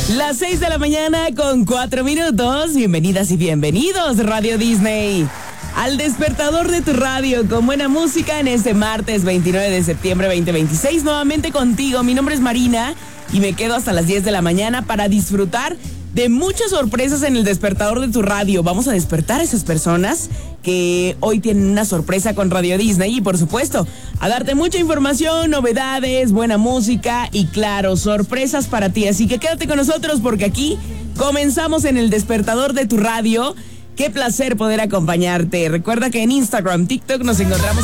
Las 6 de la mañana con 4 minutos. Bienvenidas y bienvenidos, Radio Disney, al despertador de tu radio con buena música en este martes 29 de septiembre 2026. Nuevamente contigo, mi nombre es Marina y me quedo hasta las 10 de la mañana para disfrutar de muchas sorpresas en el despertador de tu radio. Vamos a despertar a esas personas que hoy tienen una sorpresa con Radio Disney y, por supuesto, a darte mucha información, novedades, buena música y, claro, sorpresas para ti. Así que quédate con nosotros porque aquí comenzamos en el despertador de tu radio. Qué placer poder acompañarte. Recuerda que en Instagram, TikTok nos encontramos